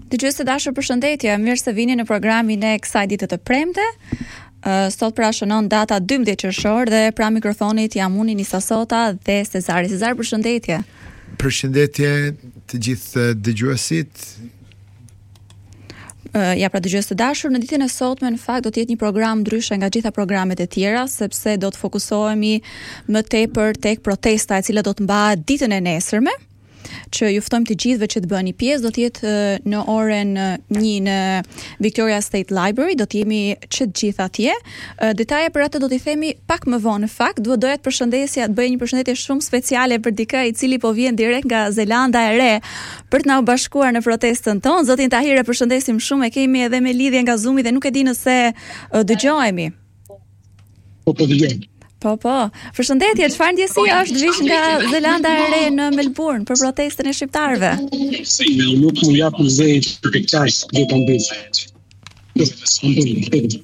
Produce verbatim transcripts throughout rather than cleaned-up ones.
Dëgjues të dashur, përshëndetje. Mirë se vini në programin e kësaj dite të premte. Uh, sot pra shënon data dymbëdhjetë qershor dhe pra mikrofonit jam unë Nisa Sota dhe Cezari. Cezar, përshëndetje. Përshëndetje të gjithë dëgjuesit. Uh, ja pra dëgjues të dashur, në ditën e sotme në fakt do të jetë një program ndryshe nga gjitha programet e tjera, sepse do të fokusohemi më tepër tek protesta e cila do të mbahet ditën e nesërme, që ju ftojmë të gjithëve që të bëni pjesë. Do të jetë në orën një në Victoria State Library, do të jemi që të gjithë atje. Detaje për atë do t'i themi pak më vonë. Në fakt, duhet doja të përshëndesja, të bëj një përshëndetje shumë speciale për dikë i cili po vjen direkt nga Zelanda e Re për të na u bashkuar në protestën tonë. Zotin Tahir, e përshëndesim shumë, e kemi edhe me lidhje nga Zoomi dhe nuk e di nëse dëgjohemi. Po po dëgjoj. Po, po. Përshëndetje, çfarë ndjesi është të vish nga Zelanda e Re në Melbourne për protestën e shqiptarëve? Nuk më jap në zejt për këqaj dhe të mbëjt.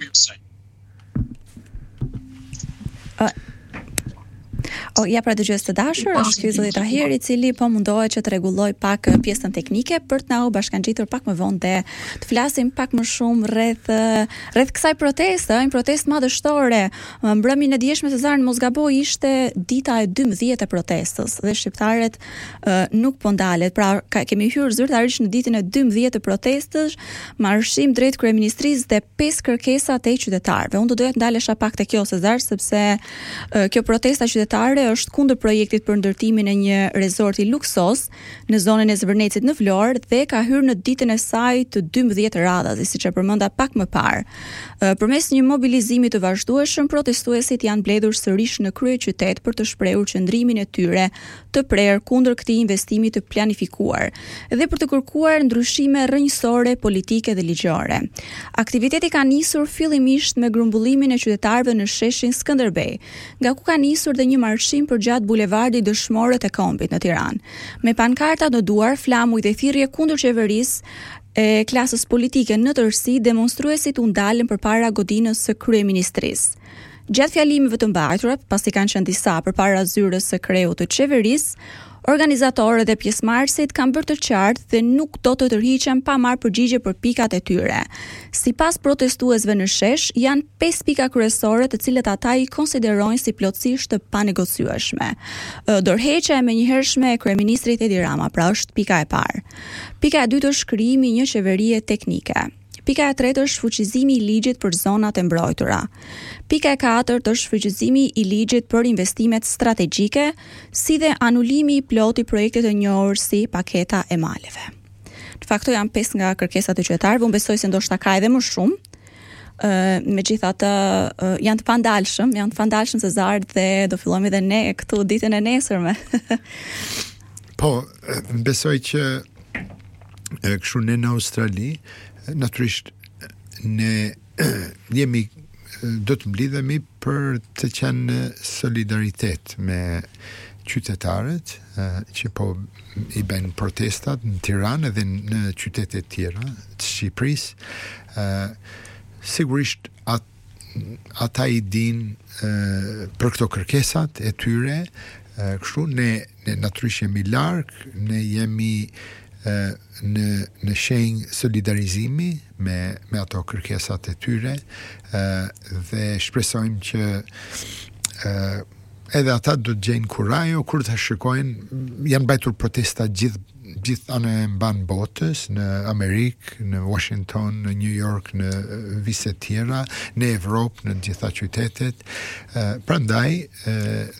O, ja pra dëgjues të dashur, është ky zoti Tahir i cili po mundohet që të rregulloj pak pjesën teknike për të na u bashkangjitur pak më vonë dhe të flasim pak më shumë rreth rreth kësaj proteste, një protestë madhështore. Mbrëmjen e dieshme Cezar, mos gaboj, ishte dita e dymbëdhjetë e protestës dhe shqiptarët uh, nuk po ndalet. Pra ka, kemi hyrë zyrtarisht në ditën e dymbëdhjetë të protestës, marrëshim drejt kryeministrisë dhe pesë kërkesa të qytetarëve. Unë do doja të ndalesha pak te kjo Cezar, sepse uh, kjo protesta qytetare është kundër projektit për ndërtimin e një rezorti luksos në zonën e Zvërnecit në Vlorë dhe ka hyrë në ditën e saj të dymbëdhjetë radhës, siç e përmenda pak më parë. Përmes një mobilizimi të vazhdueshëm, protestuesit janë mbledhur sërish në kryeqytet për të shprehur qëndrimin e tyre të prerë kundër këtij investimi të planifikuar dhe për të kërkuar ndryshime rrënjësore, politike dhe ligjore. Aktiviteti ka nisur fillimisht me grumbullimin e qytetarëve në sheshin Skënderbej, nga ku ka nisur dhe një marshim për gjatë bulevardit Dëshmorët e Kombit në Tiranë, me pankarta në duar, flamuj dhe thirrje kundër qeverisë e klasës politike në tërësi. Demonstruesit u ndalën përpara godinës së kryeministrisë. Gjatë fjalimeve të mbajtura, pasi kanë qenë disa përpara zyrës së kreut të qeverisë, organizatorët dhe pjesëmarrësit kanë bërë të qartë dhe nuk do të tërhiqen pa marrë përgjigje për pikat e tyre. Sipas protestuesve në shesh, janë pesë pika kryesore të cilët ata i konsiderojnë si plotësisht të panegociueshme. Dorëheqja e menjëhershme e kryeministrit Edi Rama, pra është pika e parë. Pika e dytë është krijimi i një qeverie teknike. Pika e tretë është fuqizimi i ligjit për zonat e mbrojtura. Pika e katërt është fuqizimi i ligjit për investimet strategjike, si dhe anulimi i plot i projektit të njohur si paketa e maleve. Në fakt, janë pesë nga kërkesat e qytetarëve, unë besoj se ndoshta ka edhe më shumë. Uh, megjithatë uh, janë të pandalshëm, janë të pandalshëm Cezar, dhe do fillojmë edhe ne këtu ditën e nesërme. Po, besoj që kështu ne në Australi natyrisht ne jemi do të mblidhemi për të qenë solidaritet me qytetarët që po i bën protestat në Tiranë dhe në qytete të tjera të Shqipërisë. Sigurisht at, ata i din për këto kërkesat e tyre, kështu ne, ne natyrisht jemi larg, ne jemi në në shenjë solidarizimi me me ato kërkesat e tyre, dhe shpresojmë që edhe ata do të gjejnë kurajo kur të shikojnë. Janë mbajtur protesta gjithë gjithë anë e mban botës, në Amerikë, në Washington, në New York, në vise tjera, në Evropë, në gjitha qytetet. Prandaj